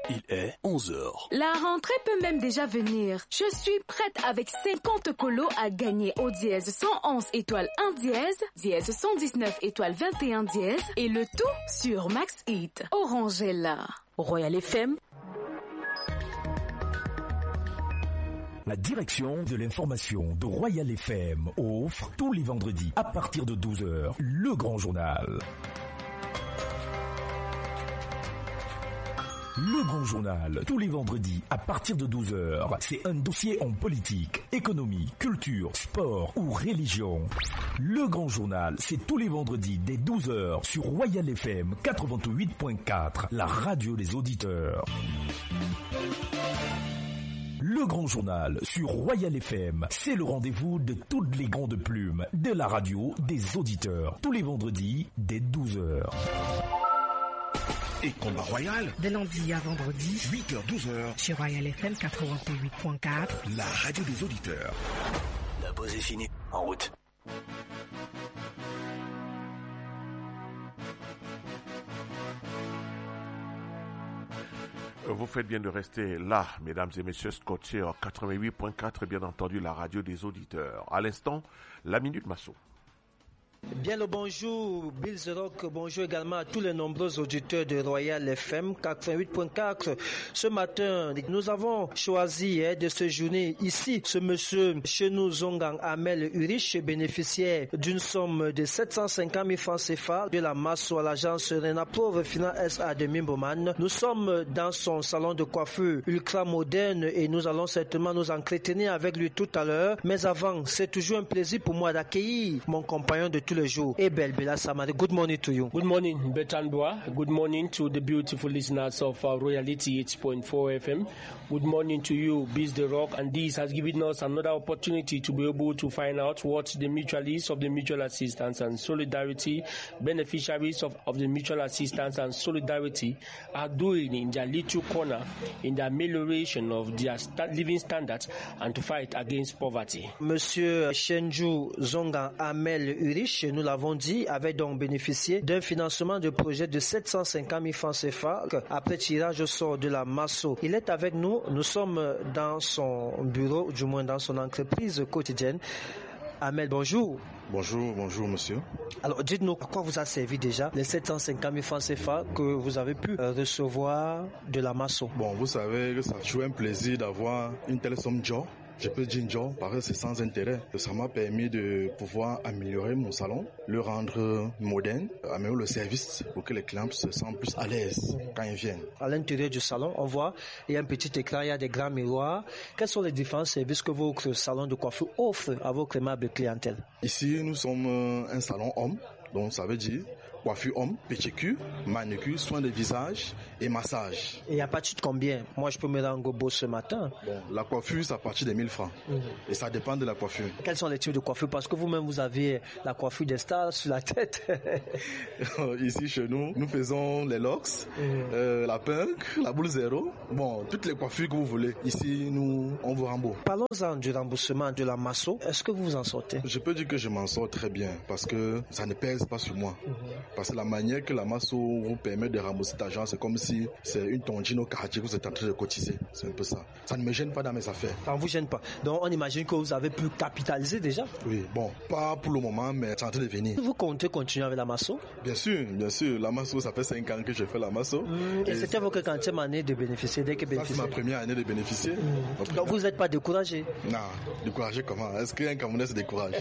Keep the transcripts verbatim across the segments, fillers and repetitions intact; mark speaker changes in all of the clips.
Speaker 1: Il est onze heures.
Speaker 2: La rentrée peut même déjà venir. Je suis prête avec cinquante colos à gagner au dièse cent onze étoile un dièse, dièse cent dix-neuf étoile vingt et un dièse et le tout sur Max Hit. Orange est là. Royal F M.
Speaker 3: La direction de l'information de Royal F M offre tous les vendredis à partir de douze heures le grand journal. Le Grand Journal, tous les vendredis à partir de douze heures, c'est un dossier en politique, économie, culture, sport ou religion. Le Grand Journal, c'est tous les vendredis dès douze heures sur Royal F M quatre-vingt-huit point quatre, la radio des auditeurs. Le Grand Journal sur Royal F M, c'est le rendez-vous de toutes les grandes plumes de la radio des auditeurs, tous les vendredis dès douze heures.
Speaker 4: Et Combat Royal,
Speaker 5: de lundi à vendredi,
Speaker 4: huit heures douze heures,
Speaker 5: sur Royal F M quatre-vingt-huit point quatre,
Speaker 4: la radio des auditeurs.
Speaker 1: La pause est finie, en route.
Speaker 6: Vous faites bien de rester là, mesdames et messieurs, scotchés en quatre-vingt-huit point quatre, bien entendu, la radio des auditeurs. À l'instant, la Minute Masso.
Speaker 7: Bien le bonjour, Bill The Rock, bonjour également à tous les nombreux auditeurs de Royal F M quatre-vingt-huit point quatre. Ce matin, nous avons choisi hein, de séjourner ici ce monsieur chez nous, Zongang Amel Urich, bénéficiaire d'une somme de sept cent cinquante mille francs C F A de la Masso à l'agence Renaprove Finance S A de Mimboman. Nous sommes dans son salon de coiffure ultra moderne et nous allons certainement nous entretenir avec lui tout à l'heure. Mais avant, c'est toujours un plaisir pour moi d'accueillir mon compagnon de tous les jours, Ebel Bella Samari. Good morning to you.
Speaker 8: Good morning, Betandwa. Good morning to the beautiful listeners of uh, Royalty eight point four F M. Good morning to you, Biz The Rock. And this has given us another opportunity to be able to find out what the mutualists of the mutual assistance and solidarity, beneficiaries of, of the mutual assistance and solidarity are doing in their little corner in the amelioration of their sta- living standards and to fight against poverty.
Speaker 7: Monsieur Shenju Zonga Amel Urich, nous l'avons dit, avait donc bénéficié d'un financement de projet de sept cent cinquante mille francs C F A après tirage au sort de la Masso. Il est avec nous, nous sommes dans son bureau, du moins dans son entreprise quotidienne. Amel, bonjour.
Speaker 9: Bonjour, bonjour monsieur.
Speaker 7: Alors dites-nous à quoi vous a servi déjà les sept cent cinquante mille francs C F A que vous avez pu recevoir de la Masso.
Speaker 9: Bon, vous savez que ça joue un plaisir d'avoir une telle somme de job. Je peux dire job parce que c'est sans intérêt. Ça m'a permis de pouvoir améliorer mon salon, le rendre moderne, améliorer le service pour que les clients se sentent plus à l'aise quand ils viennent. À
Speaker 7: l'intérieur du salon, on voit, il y a un petit écran, il y a des grands miroirs. Quels sont les différents services que votre salon de coiffure offre à votre aimable clientèle?
Speaker 9: Ici, nous sommes un salon homme, donc ça veut dire coiffure homme, pédicure, manucure, soins de visage et massage.
Speaker 7: Et à partir de combien? Moi, je peux me rendre beau ce matin.
Speaker 9: Bon, la coiffure, c'est à partir de mille francs. Mmh. Et ça dépend de la coiffure.
Speaker 7: Quels sont les types de coiffure? Parce que vous-même, vous avez la coiffure des stars sur la tête.
Speaker 9: Ici, chez nous, nous faisons les locks, mmh. euh, la punk, la boule zéro. Bon, toutes les coiffures que vous voulez. Ici, nous, on vous rembourse.
Speaker 7: Parlons-en du remboursement de la Masso. Est-ce que vous vous en sortez?
Speaker 9: Je peux dire que je m'en sors très bien parce que ça ne pèse pas sur moi. Mmh. Parce que la manière que la Masso vous permet de rembourser cet argent, c'est comme si c'est une tongine au quartier que vous êtes en train de cotiser. C'est un peu ça. Ça ne me gêne pas dans mes affaires.
Speaker 7: Ça ne vous gêne pas. Donc on imagine que vous avez pu capitaliser déjà?
Speaker 9: Oui, bon, pas pour le moment, mais c'est en train de venir.
Speaker 7: Vous comptez continuer avec la Masso?
Speaker 9: Bien sûr, bien sûr. La Masso, ça fait cinq ans que je fais la Masso.
Speaker 7: Mmh, et, et c'était votre quantième année de bénéficier, dès que bénéficier?
Speaker 9: Ça, c'est ma première année de bénéficier.
Speaker 7: Mmh. Donc vous n'êtes pas découragé?
Speaker 9: Non, découragé comment? Est-ce qu'un Camerounais se décourage?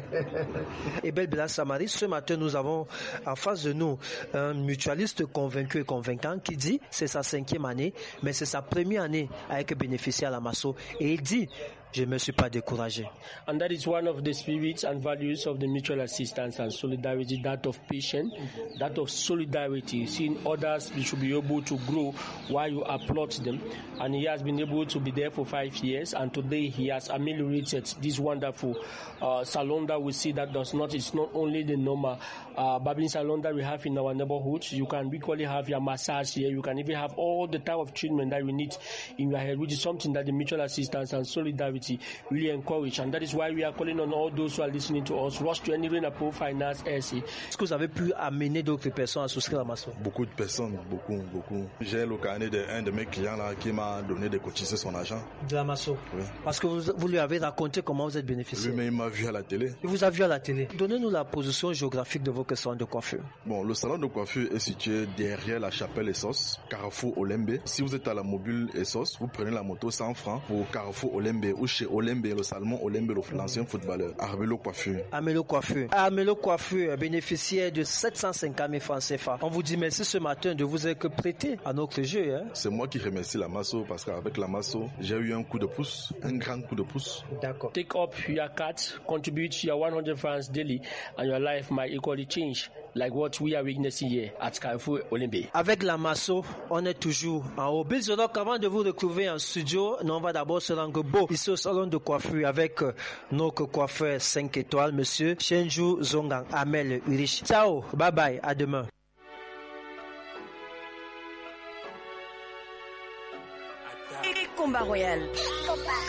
Speaker 7: Et Belle Bella Samari, ce matin, nous avons en face de nous un mutualiste convaincu et convaincant qui dit c'est sa cinquième année, mais c'est sa première année avec bénéficier à la Masso. Et il dit je ne me suis pas découragé.
Speaker 8: And that is one of the spirits and values of the mutual assistance and solidarity, that of patience, that of solidarity, seeing others you should be able to grow while you applaud them. And he has been able to be there for five years, and today he has ameliorated this wonderful uh, salon that we see that does not, it's not only the normal uh, barbering salon that we have in our neighborhood. You can equally have your massage here. You can even have all the type of treatment that you need in your head, which is something that the mutual assistance and solidarity security really encouraged. And that is why we are calling on all those who are listening to us, rush to any Renapo Finance S A.
Speaker 7: Est-ce que vous avez pu amener d'autres personnes à souscrire à Masso?
Speaker 9: Beaucoup de personnes, beaucoup, beaucoup. J'ai le carnet d'un de, de mes clients là qui m'a donné de cotiser son argent.
Speaker 7: De la Masso?
Speaker 9: Oui.
Speaker 7: Parce que vous, vous lui avez raconté comment vous êtes bénéficiaire.
Speaker 9: Oui, mais il m'a vu à la télé.
Speaker 7: Il vous a vu à la télé. Donnez-nous la position géographique de votre salon de coiffure.
Speaker 9: Bon, le salon de coiffure est situé derrière la chapelle Essos, Carrefour Olembe. Si vous êtes à la mobile Essos, vous prenez la moto cent francs pour Carrefour Olembe ou chez Olembe, le Salmon Olembe, l'ancien footballeur. Armelo Coiffure.
Speaker 7: Armelo Coiffure. Armelo Coiffure, bénéficiaire de sept cent cinquante mille francs C F A. On vous dit merci ce matin de vous être prêté à notre jeu. Hein?
Speaker 9: C'est moi qui remercie la Masso parce qu'avec la Masso, j'ai eu un coup de pouce, un grand coup de pouce.
Speaker 7: D'accord.
Speaker 8: Take up your card, contribute your one hundred francs daily, and your life might equally change, like what we are witnessing here at Carrefour Olembe.
Speaker 7: Avec la Masso, on est toujours en haut. Bill The Rock, avant de vous retrouver en studio, nous on va d'abord se rendre beau ici au salon de coiffure avec euh, notre coiffeur cinq étoiles, monsieur Shenju Zongang Amel Urich. Ciao, bye bye, à demain.
Speaker 10: Combat Royal.